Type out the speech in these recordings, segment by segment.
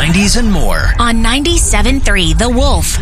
90s and more. On 97.3 The Wolf.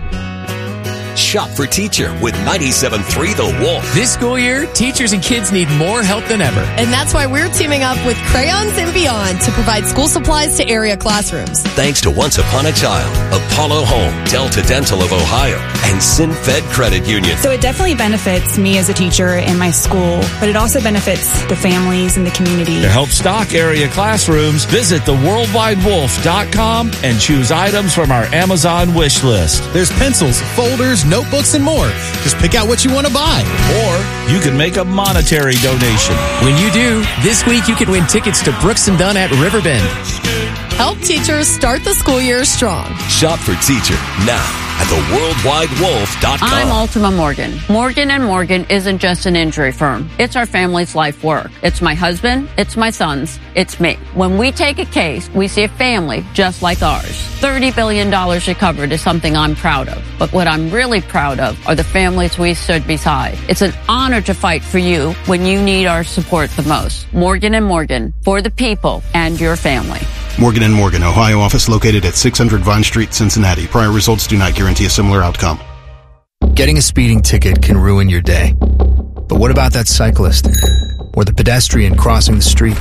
Shop for Teacher with 97.3 The Wolf. This school year, teachers and kids need more help than ever. And that's why we're teaming up with Crayons and Beyond to provide school supplies to area classrooms. Thanks to Once Upon a Child, Apollo Home, Delta Dental of Ohio, and SynFed Credit Union. So it definitely benefits me as a teacher in my school, but it also benefits the families and the community. To help stock area classrooms, visit theworldwidewolf.com and choose items from our Amazon wish list. There's pencils, folders, notebooks, and more. Just pick out what you want to buy. Or you can make a monetary donation. When you do, this week you can win tickets to Brooks and Dunn at Riverbend. Help teachers start the school year strong. Shop for Teacher now at theworldwidewolf.com. I'm Ultima Morgan. Morgan & Morgan isn't just an injury firm. It's our family's life work. It's my husband. It's my sons. It's me. When we take a case, we see a family just like ours. $30 billion recovered is something I'm proud of. But what I'm really proud of are the families we stood beside. It's an honor to fight for you when you need our support the most. Morgan & Morgan, for the people and your family. Morgan & Morgan, Ohio office located at 600 Vine Street, Cincinnati. Prior results do not guarantee a similar outcome. Getting a speeding ticket can ruin your day. But what about that cyclist or the pedestrian crossing the street?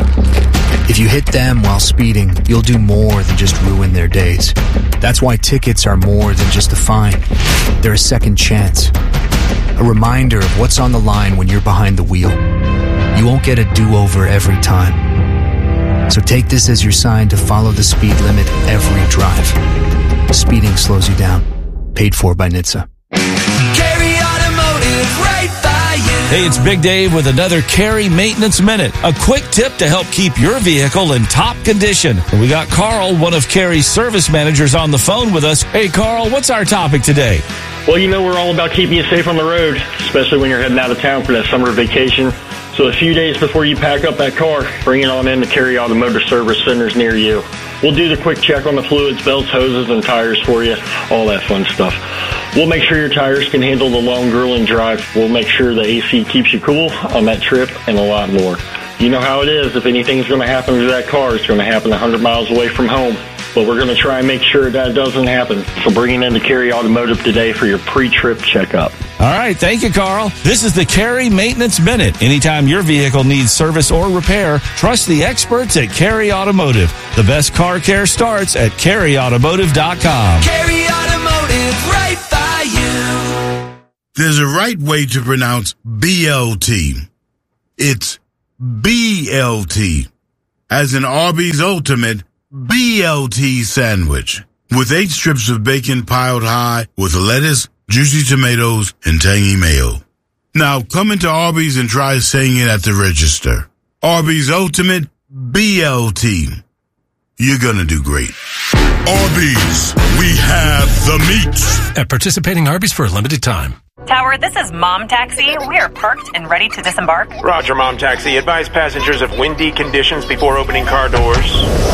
If you hit them while speeding, you'll do more than just ruin their days. That's why tickets are more than just a fine. They're a second chance. A reminder of what's on the line when you're behind the wheel. You won't get a do-over every time. So take this as your sign to follow the speed limit every drive. Speeding slows you down. Paid for by NHTSA. Carry Automotive, right by you. Hey, it's Big Dave with another Carry Maintenance Minute. A quick tip to help keep your vehicle in top condition. And we got Carl, one of Carry's service managers, on the phone with us. Hey, Carl, what's our topic today? Well, you know we're all about keeping you safe on the road, especially when you're heading out of town for that summer vacation. So a few days before you pack up that car, bring it on in to Carry Automotive Service Centers near you. We'll do the quick check on the fluids, belts, hoses, and tires for you, all that fun stuff. We'll make sure your tires can handle the long, grueling drive. We'll make sure the AC keeps you cool on that trip and a lot more. You know how it is. If anything's going to happen to that car, it's going to happen 100 miles away from home. But we're going to try and make sure that doesn't happen. So bring it in to Carry Automotive today for your pre-trip checkup. All right, thank you, Carl. This is the Carry Maintenance Minute. Anytime your vehicle needs service or repair, trust the experts at Carry Automotive. The best car care starts at carryautomotive.com. Carry Automotive, right by you. There's a right way to pronounce BLT. It's BLT, as in Arby's Ultimate BLT sandwich, with 8 strips of bacon piled high with lettuce, juicy tomatoes, and tangy mayo. Now come into Arby's and try saying it at the register. Arby's Ultimate BLT. You're gonna do great. Arby's, we have the meat. At participating Arby's for a limited time. Tower, this is Mom Taxi. We are parked and ready to disembark. Roger, Mom Taxi. Advise passengers of windy conditions before opening car doors.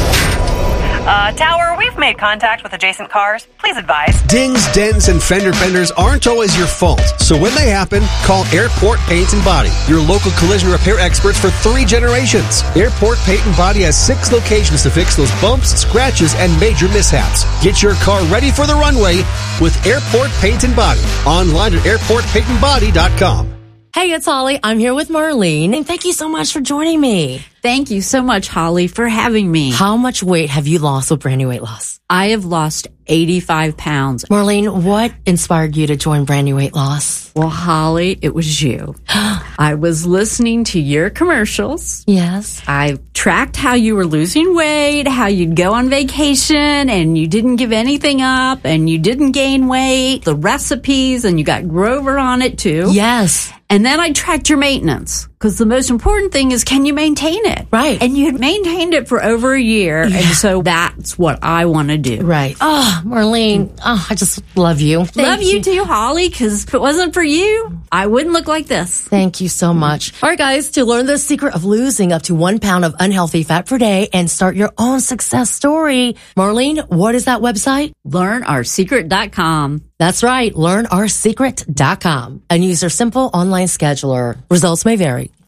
Tower, we've made contact with adjacent cars. Please advise. Dings, dents, and fender benders aren't always your fault. So when they happen, call Airport Paint and Body, your local collision repair experts for 3 generations. Airport Paint and Body has 6 locations to fix those bumps, scratches, and major mishaps. Get your car ready for the runway with Airport Paint and Body. Online at airportpaintandbody.com. Hey, it's Holly. I'm here with Marlene, and thank you so much for joining me. Thank you so much, Holly, for having me. How much weight have you lost with Brand New Weight Loss? I have lost 85 pounds. Marlene, what inspired you to join Brand New Weight Loss? Well, Holly, it was you. I was listening to your commercials. Yes. I tracked how you were losing weight, how you'd go on vacation, and you didn't give anything up, and you didn't gain weight, the recipes, and you got Grover on it, too. Yes. And then I tracked your maintenance, because the most important thing is, can you maintain it? Right. And you had maintained it for over a year, and so that's what I want to do. Right. Oh, Marlene, I just love you. Love you too, Holly, because if it wasn't for you, I wouldn't look like this. Thank you so much. All right, guys, to learn the secret of losing up to 1 pound of unhealthy fat per day and start your own success story, Marlene, what is that website? LearnOurSecret.com. That's right, LearnOurSecret.com, and use their simple online scheduler. Results may vary.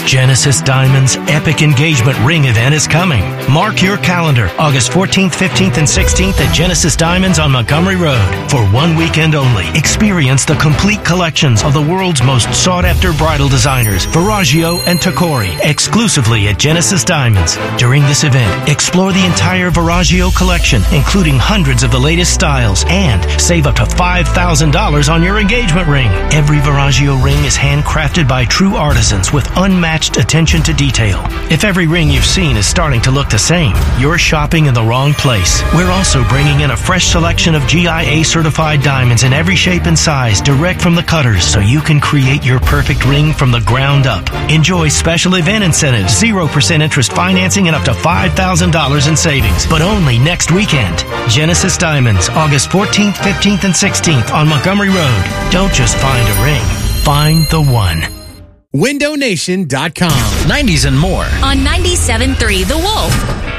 Genesis Diamonds' epic engagement ring event is coming. Mark your calendar, August 14th, 15th, and 16th at Genesis Diamonds on Montgomery Road. For 1 weekend only, experience the complete collections of the world's most sought-after bridal designers, Verragio and Tacori, exclusively at Genesis Diamonds. During this event, explore the entire Verragio collection, including hundreds of the latest styles, and save up to $5,000 on your engagement ring. Every Verragio ring is handcrafted by true artisans with unmatched attention to detail. If every ring you've seen is starting to look the same, you're shopping in the wrong place. We're also bringing in a fresh selection of GIA certified diamonds in every shape and size direct from the cutters so you can create your perfect ring from the ground up. Enjoy special event incentives, 0% interest financing, and up to $5,000 in savings. But only next weekend. Genesis Diamonds, August 14th, 15th, and 16th on Montgomery Road. Don't just find a ring. Find the one. WindowNation.com. 90s and more. On 97.3 The Wolf.